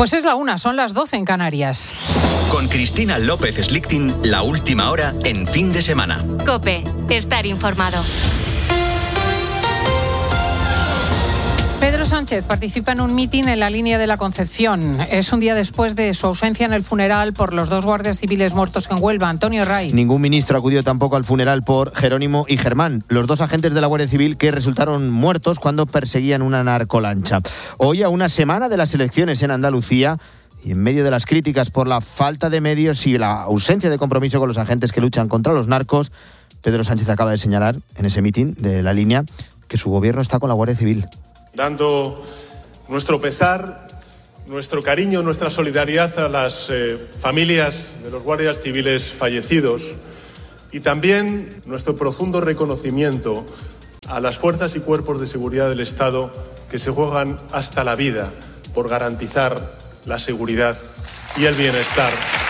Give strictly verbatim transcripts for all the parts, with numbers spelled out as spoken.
Pues es la una, son las doce en Canarias. Con Cristina López Slichting, la última hora en fin de semana. COPE, estar informado. Pedro Sánchez participa en un mitin en la línea de la Concepción. Es un día después de su ausencia en el funeral por los dos guardias civiles muertos en Huelva. Antonio Ray. Ningún ministro acudió tampoco al funeral por Jerónimo y Germán, los dos agentes de la Guardia Civil que resultaron muertos cuando perseguían una narcolancha. Hoy, a una semana de las elecciones en Andalucía, y en medio de las críticas por la falta de medios y la ausencia de compromiso con los agentes que luchan contra los narcos, Pedro Sánchez acaba de señalar en ese mitin de la línea que su gobierno está con la Guardia Civil. Dando nuestro pesar, nuestro cariño, nuestra solidaridad a las eh, familias de los guardias civiles fallecidos y también nuestro profundo reconocimiento a las fuerzas y cuerpos de seguridad del Estado que se juegan hasta la vida por garantizar la seguridad y el bienestar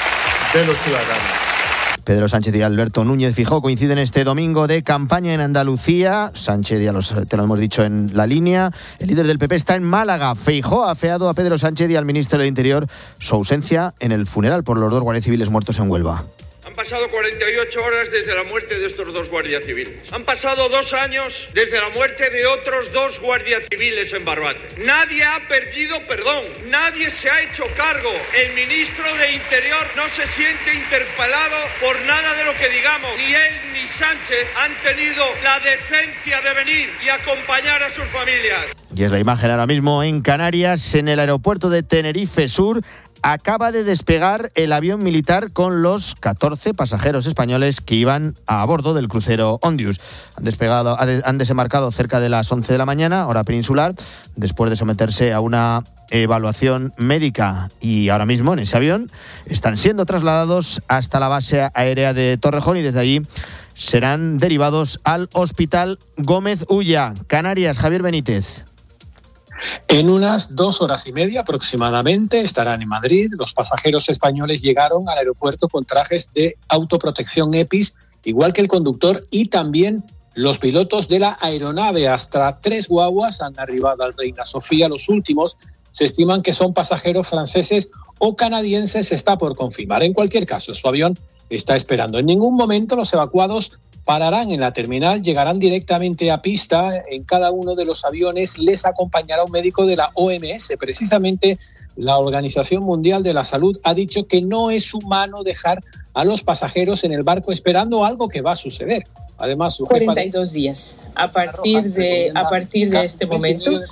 de los ciudadanos. Pedro Sánchez y Alberto Núñez Feijóo coinciden este domingo de campaña en Andalucía. Sánchez, ya los, te lo hemos dicho en la línea. El líder del P P está en Málaga. Feijóo ha afeado a Pedro Sánchez y al ministro del Interior su ausencia en el funeral por los dos guardias civiles muertos en Huelva. Han pasado cuarenta y ocho horas desde la muerte de estos dos guardias civiles. Han pasado dos años desde la muerte de otros dos guardias civiles en Barbate. Nadie ha perdido perdón. Nadie se ha hecho cargo. El ministro de Interior no se siente interpelado por nada de lo que digamos. Ni él ni Sánchez han tenido la decencia de venir y acompañar a sus familias. Y es la imagen ahora mismo en Canarias, en el aeropuerto de Tenerife Sur. Acaba de despegar el avión militar con los catorce pasajeros españoles que iban a bordo del crucero Ondius. Han despegado, han desembarcado cerca de las once de la mañana, hora peninsular, después de someterse a una evaluación médica. Y ahora mismo en ese avión están siendo trasladados hasta la base aérea de Torrejón y desde allí serán derivados al Hospital Gómez Ulla. Canarias, Javier Benítez. En unas dos horas y media aproximadamente estarán en Madrid. Los pasajeros españoles llegaron al aeropuerto con trajes de autoprotección EPIs, igual que el conductor y también los pilotos de la aeronave. Hasta tres guaguas han arribado al Reina Sofía. Los últimos se estiman que son pasajeros franceses o canadienses. Está por confirmar. En cualquier caso, su avión está esperando. En ningún momento los evacuados pararán en la terminal, llegarán directamente a pista. En cada uno de los aviones les acompañará un médico de la O M S. Precisamente la Organización Mundial de la Salud ha dicho que no es humano dejar a los pasajeros en el barco esperando algo que va a suceder. Además, su jefa cuarenta y dos días a partir de a partir de este momento. De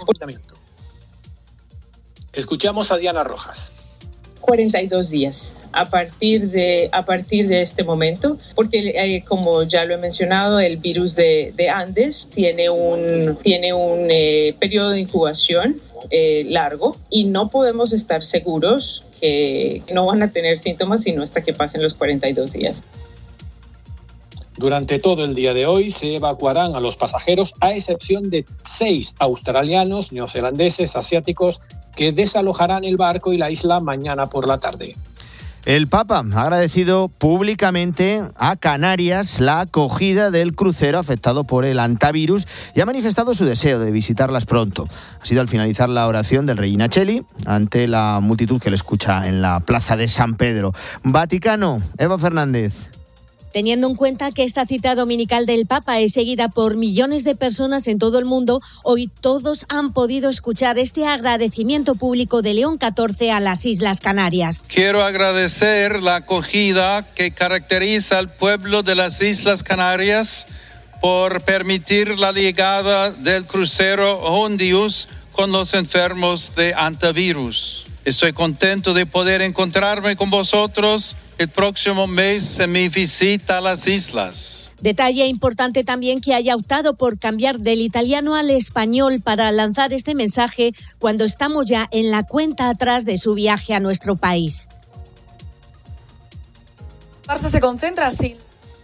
Escuchamos a Diana Rojas. cuarenta y dos días a partir de a partir de este momento, porque eh, como ya lo he mencionado, el virus de, de Andes tiene un tiene un eh, periodo de incubación eh, largo y no podemos estar seguros que no van a tener síntomas sino hasta que pasen los cuarenta y dos días. Durante todo el día de hoy se evacuarán a los pasajeros, a excepción de seis australianos, neozelandeses, asiáticos, que desalojarán el barco y la isla mañana por la tarde. El Papa ha agradecido públicamente a Canarias la acogida del crucero afectado por el hantavirus y ha manifestado su deseo de visitarlas pronto. Ha sido al finalizar la oración del rey Nacheli ante la multitud que le escucha en la plaza de San Pedro. Vaticano, Eva Fernández. Teniendo en cuenta que esta cita dominical del Papa es seguida por millones de personas en todo el mundo, hoy todos han podido escuchar este agradecimiento público de León catorce a las Islas Canarias. Quiero agradecer la acogida que caracteriza al pueblo de las Islas Canarias por permitir la llegada del crucero Ondius con los enfermos de hantavirus. Estoy contento de poder encontrarme con vosotros el próximo mes en mi visita a las islas. Detalle importante también que haya optado por cambiar del italiano al español para lanzar este mensaje cuando estamos ya en la cuenta atrás de su viaje a nuestro país. Barça se concentra sin...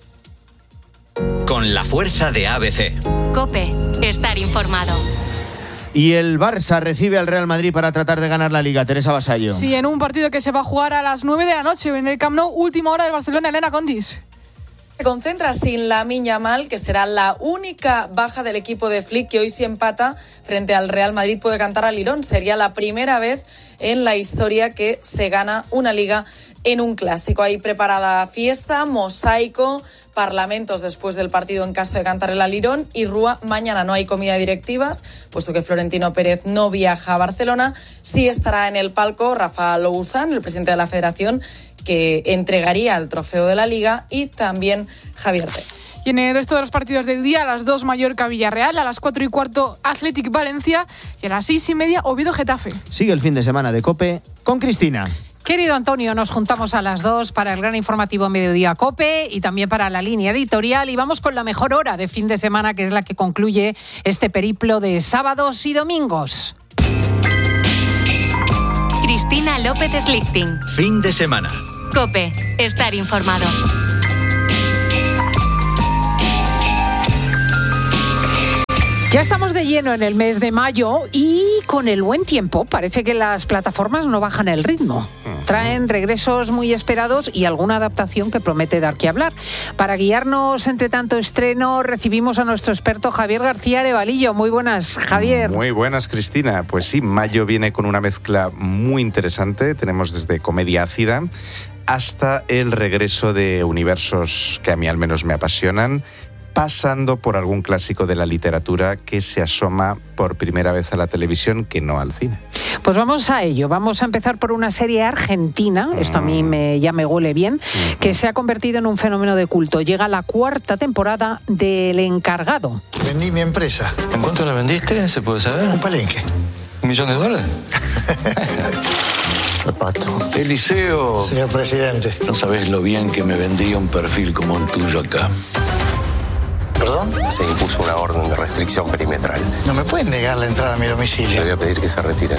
Con la fuerza de A B C. COPE, estar informado. Y el Barça recibe al Real Madrid para tratar de ganar la Liga. Teresa Vasallo. Sí, en un partido que se va a jugar a las nueve de la noche en el Camp Nou, última hora del Barcelona, Elena Condis. Se concentra sin Lamine Yamal, que será la única baja del equipo de Flick, que hoy si empata frente al Real Madrid puede cantar al Lirón. Sería la primera vez en la historia que se gana una liga en un clásico. Hay preparada fiesta, mosaico, parlamentos después del partido en caso de cantar el Alirón y Rúa. Mañana no hay comida de directivas, puesto que Florentino Pérez no viaja a Barcelona. Sí estará en el palco Rafa Louzán, el presidente de la Federación, que entregaría el trofeo de la Liga, y también Javier Tebas. Y en el resto de los partidos del día, a las dos Mallorca Villarreal, a las cuatro y cuarto Athletic Valencia y a las seis y media Oviedo Getafe. Sigue el fin de semana de COPE con Cristina. Querido Antonio, nos juntamos a las dos para el gran informativo Mediodía COPE y también para la línea editorial, y vamos con la mejor hora de fin de semana, que es la que concluye este periplo de sábados y domingos. Cristina López Slichting. Fin de semana. COPE. Estar informado. Ya estamos de lleno en el mes de mayo y con el buen tiempo parece que las plataformas no bajan el ritmo. Traen regresos muy esperados y alguna adaptación que promete dar que hablar. Para guiarnos entre tanto estreno, recibimos a nuestro experto Javier García Arevalillo. Muy buenas, Javier. Muy buenas, Cristina. Pues sí, mayo viene con una mezcla muy interesante. Tenemos desde comedia ácida hasta el regreso de universos que a mí al menos me apasionan, pasando por algún clásico de la literatura que se asoma por primera vez a la televisión, que no al cine. Pues vamos a ello. Vamos a empezar por una serie argentina, esto a mí me, ya me huele bien, uh-huh. que se ha convertido en un fenómeno de culto. Llega la cuarta temporada de El Encargado. Vendí mi empresa. ¿En cuánto la vendiste? ¿Se puede saber? Un palenque. ¿Un millón de dólares? Reparto. Eliseo. Señor presidente. No sabés lo bien que me vendría un perfil como el tuyo acá. ¿Perdón? Se impuso una orden de restricción perimetral. No me pueden negar la entrada a mi domicilio. Le voy a pedir que se retire.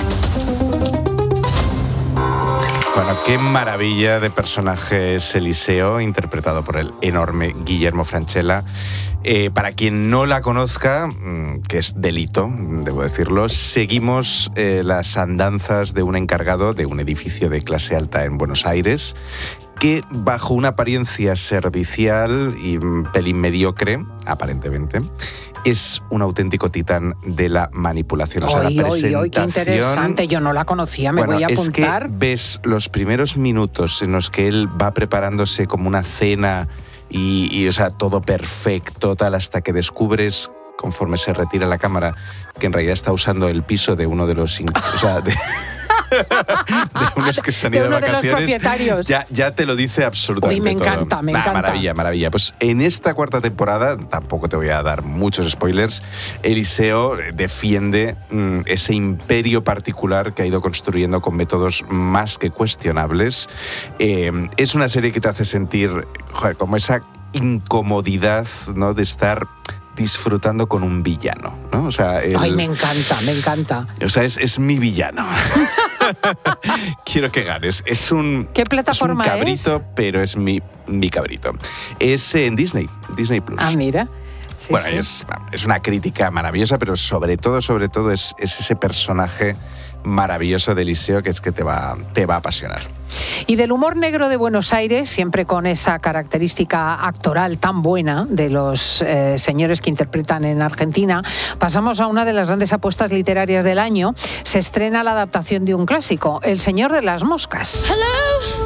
Bueno, qué maravilla de personaje es Eliseo, interpretado por el enorme Guillermo Francella. Eh, para quien no la conozca, que es delito, debo decirlo, seguimos eh, las andanzas de un encargado de un edificio de clase alta en Buenos Aires, que bajo una apariencia servicial y un pelín mediocre, aparentemente, es un auténtico titán de la manipulación. O sea, oy, la presentación... Oy, oy, qué interesante, yo no la conocía, me bueno, voy a apuntar. Es que ves los primeros minutos en los que él va preparándose como una cena y, y o sea, todo perfecto, tal, hasta que descubres, conforme se retira la cámara, que en realidad está usando el piso de uno de los... O sea, de... de unos que se han ido de, de vacaciones, los propietarios. Ya, ya te lo dice absolutamente Uy, me todo. encanta, me nah, encanta. Maravilla, maravilla. Pues en esta cuarta temporada, tampoco te voy a dar muchos spoilers, Eliseo defiende mm, ese imperio particular que ha ido construyendo con métodos más que cuestionables. Eh, es una serie que te hace sentir, joder, como esa incomodidad, ¿no?, de estar disfrutando con un villano, ¿no? O sea, el, ay, me encanta, me encanta. O sea, es, es mi villano. Quiero que ganes. Es un, ¿qué plataforma es? un cabrito, es? pero es mi, mi cabrito. Es en Disney, Disney Plus. Ah, mira. Sí, bueno, sí. Es, es una crítica maravillosa, pero sobre todo, sobre todo, es, es ese personaje maravilloso de Eliseo que es que te va, te va a apasionar. Y del humor negro de Buenos Aires, siempre con esa característica actoral tan buena de los eh, señores que interpretan en Argentina, pasamos a una de las grandes apuestas literarias del año. Se estrena la adaptación de un clásico, El Señor de las Moscas. Hello.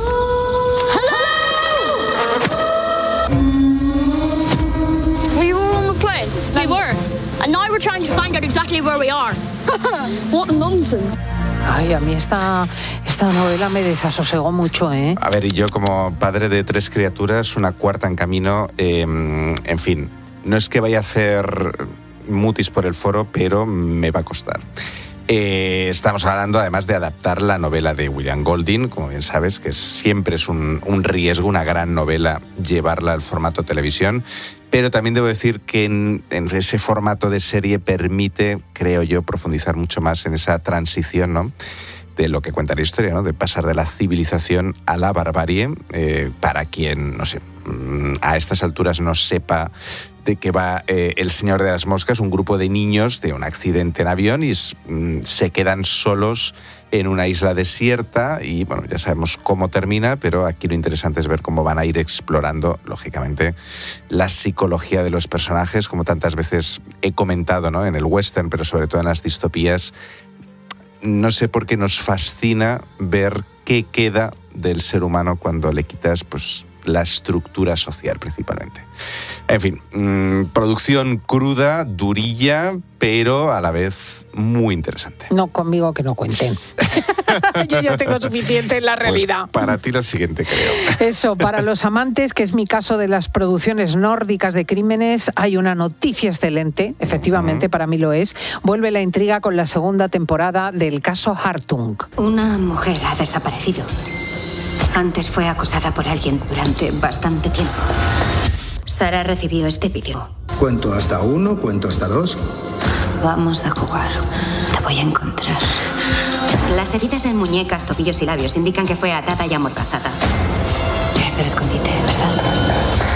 Hello. We were on the plane. We were. And now we're trying to find out exactly where we are. What nonsense. Ay, a mí esta, esta novela me desasosegó mucho, ¿eh? A ver, y yo como padre de tres criaturas, una cuarta en camino, eh, en fin, no es que vaya a hacer mutis por el foro, pero me va a costar. Eh, estamos hablando además de adaptar la novela de William Golding, como bien sabes, que siempre es un, un riesgo, una gran novela, llevarla al formato televisión. Pero también debo decir que en, en ese formato de serie permite, creo yo, profundizar mucho más en esa transición, ¿no?, de lo que cuenta la historia, ¿no?, de pasar de la civilización a la barbarie. Eh, para quien, no sé, a estas alturas no sepa de que va eh, El Señor de las Moscas, un grupo de niños de un accidente en avión y mm, se quedan solos en una isla desierta y, bueno, ya sabemos cómo termina, pero aquí lo interesante es ver cómo van a ir explorando, lógicamente, la psicología de los personajes, como tantas veces he comentado, ¿no?, en el western, pero sobre todo en las distopías. No sé por qué nos fascina ver qué queda del ser humano cuando le quitas, pues, la estructura social principalmente. En fin, mmm, producción cruda, durilla, pero a la vez muy interesante. No, conmigo que no cuenten. Yo ya tengo suficiente en la realidad. Pues para ti lo siguiente, creo. Eso, para los amantes, que es mi caso de las producciones nórdicas de crímenes, hay una noticia excelente, efectivamente, uh-huh. para mí lo es. Vuelve la intriga con la segunda temporada del caso Hartung. Una mujer ha desaparecido. Antes fue acosada por alguien durante bastante tiempo. Sara recibió este vídeo. ¿Cuento hasta uno? ¿Cuento hasta dos? Vamos a jugar. Te voy a encontrar. Las heridas en muñecas, tobillos y labios indican que fue atada y amordazada. Es el escondite, ¿verdad?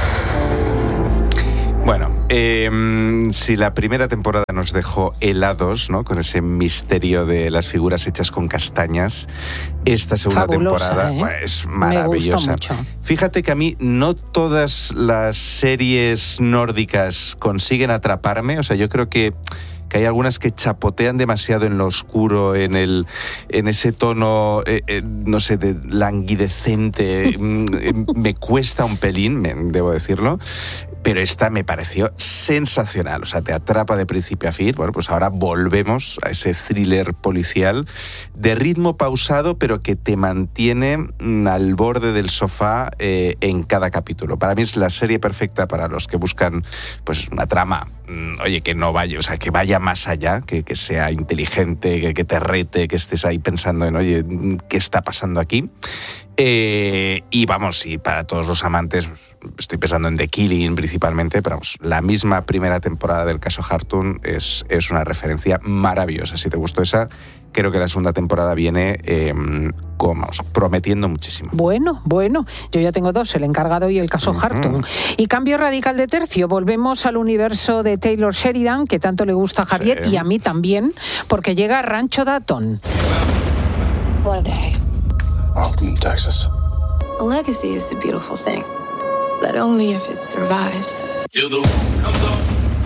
Bueno, eh, si la primera temporada nos dejó helados, ¿no?, con ese misterio de las figuras hechas con castañas, esta segunda Fabulosa, temporada ¿eh? bueno, es maravillosa. Me gustó mucho. Fíjate que a mí no todas las series nórdicas consiguen atraparme, o sea, yo creo que que hay algunas que chapotean demasiado en lo oscuro, en el en ese tono, eh, eh, no sé, de languidecente. Me cuesta un pelín, me, debo decirlo. Pero esta me pareció sensacional, o sea, te atrapa de principio a fin. Bueno, pues ahora volvemos a ese thriller policial de ritmo pausado, pero que te mantiene al borde del sofá eh, en cada capítulo. Para mí es la serie perfecta para los que buscan, pues, una trama, oye, que no vaya, o sea, que vaya más allá, que, que sea inteligente, que, que te rete, que estés ahí pensando en, oye, ¿qué está pasando aquí? Eh, y vamos, y para todos los amantes, estoy pensando en The Killing principalmente, pero vamos, la misma primera temporada del caso Hartung es, es una referencia maravillosa. Si te gustó esa, creo que la segunda temporada viene eh, como, vamos, prometiendo muchísimo. Bueno, bueno, yo ya tengo dos, El Encargado y el caso uh-huh. Hartung. Y cambio radical de tercio, volvemos al universo de Taylor Sheridan, que tanto le gusta a Javier sí. y a mí también, porque llega Rancho Dayton. What day? Alton, Texas. A legacy is a beautiful thing, but only if it survives. Till the moon comes up.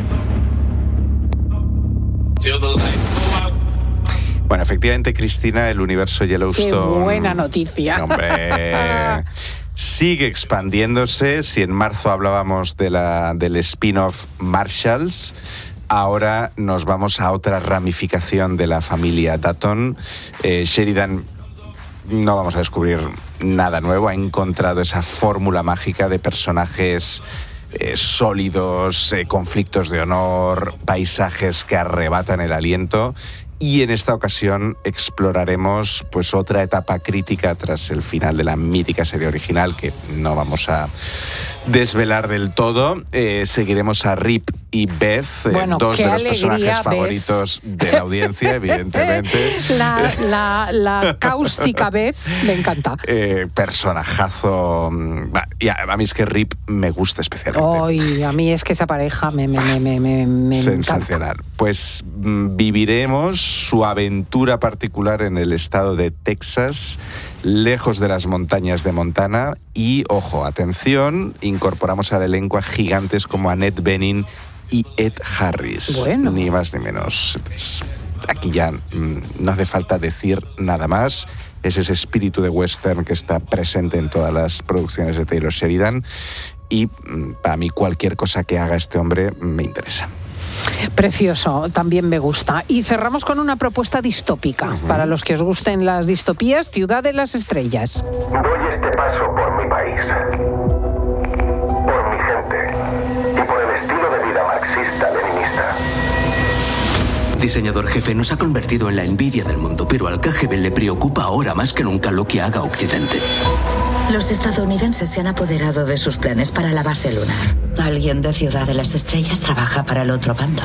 Till the lights go out. Bueno, efectivamente, Cristina, el universo Yellowstone... ¡Qué buena noticia! ¡Hombre! Sigue expandiéndose. Si en marzo hablábamos de la, del spin-off Marshalls, ahora nos vamos a otra ramificación de la familia Dayton. Eh, Sheridan... No vamos a descubrir nada nuevo, ha encontrado esa fórmula mágica de personajes eh, sólidos, eh, conflictos de honor, paisajes que arrebatan el aliento. Y en esta ocasión exploraremos, pues, otra etapa crítica tras el final de la mítica serie original, que no vamos a desvelar del todo. Eh, seguiremos a Rip y Beth, eh, bueno, dos de los alegría, personajes Beth. favoritos de la audiencia, evidentemente. La, la, la cáustica Beth, me encanta. Eh, personajazo. Y a, a mí es que Rip me gusta especialmente. Ay, a mí es que esa pareja me, me, me, me, me, me sensacional. encanta. Pues viviremos su aventura particular en el estado de Texas, lejos de las montañas de Montana. Y, ojo, atención, incorporamos al elenco a gigantes como Annette Bening y Ed Harris. Bueno. Ni más ni menos. Entonces, aquí ya mmm, no hace falta decir nada más. Es ese espíritu de western que está presente en todas las producciones de Taylor Sheridan. Y mmm, para mí cualquier cosa que haga este hombre me interesa. Precioso, también me gusta. Y cerramos con una propuesta distópica. Uh-huh. Para los que os gusten las distopías, Ciudad de las Estrellas. Doy este paso por mi país, por mi gente y por el estilo de vida marxista-leninista. Diseñador jefe, nos ha convertido en la envidia del mundo, pero al K G B le preocupa ahora más que nunca lo que haga Occidente. Los estadounidenses se han apoderado de sus planes para la base lunar. Alguien de Ciudad de las Estrellas trabaja para el otro bando.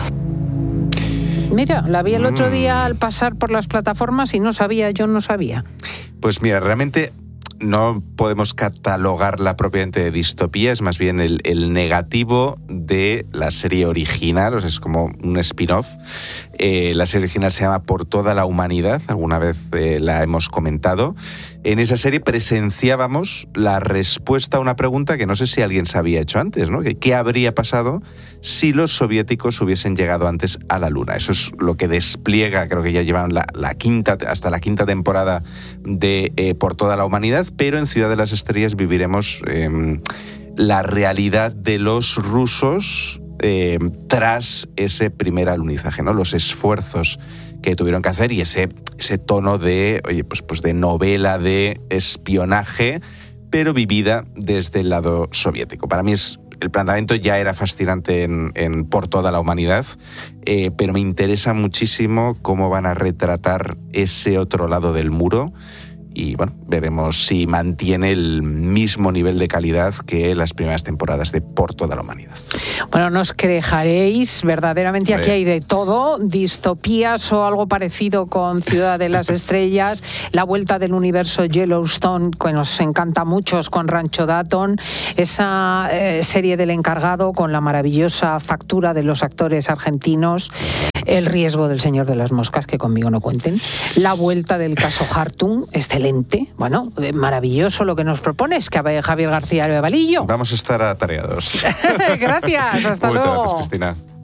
Mira, la vi el otro día al pasar por las plataformas y no sabía, yo no sabía. Pues mira, realmente no podemos catalogarla propiamente de distopía, es más bien el, el negativo de la serie original, o sea, es como un spin-off. Eh, la serie original se llama Por toda la humanidad, alguna vez eh, la hemos comentado. En esa serie presenciábamos la respuesta a una pregunta que no sé si alguien se había hecho antes, ¿no? ¿Qué habría pasado si los soviéticos hubiesen llegado antes a la Luna? Eso es lo que despliega, creo que ya llevan la, la quinta, hasta la quinta temporada de eh, Por toda la humanidad, pero en Ciudad de las Estrellas viviremos eh, la realidad de los rusos eh, tras ese primer alunizaje, ¿no? Los esfuerzos que tuvieron que hacer y ese, ese tono de, oye, pues, pues de novela de espionaje, pero vivida desde el lado soviético. Para mí es, el planteamiento ya era fascinante en, en Por toda la humanidad, eh, pero me interesa muchísimo cómo van a retratar ese otro lado del muro. Y bueno, veremos si mantiene el mismo nivel de calidad que las primeras temporadas de Por toda la humanidad. Bueno, no os quejaréis, verdaderamente aquí hay de todo, distopías o algo parecido con Ciudad de las Estrellas, la vuelta del universo Yellowstone, que nos encanta a muchos, con Rancho Dayton, esa eh, serie del Encargado con la maravillosa factura de los actores argentinos, El riesgo del Señor de las Moscas, que conmigo no cuenten, la vuelta del caso Hartung, excelente, bueno, maravilloso lo que nos propones, que Javier García Valillo. Vamos a estar atareados. Gracias, hasta Muchas luego. gracias, Cristina.